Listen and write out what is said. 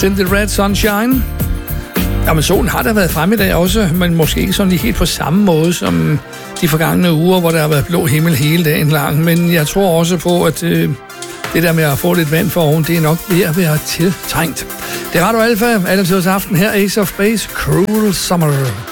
Send the Red Sunshine. Jamen, solen har da været frem i dag også, men måske ikke sådan lige helt på samme måde som de forgangne uger, hvor der har været blå himmel hele dagen lang. Men jeg tror også på, at det der med at få lidt vand for oven, det er nok ved at være tiltrængt. Det er Radio Alfa, alle tids aften her, Ace of Base, Cruel Summer.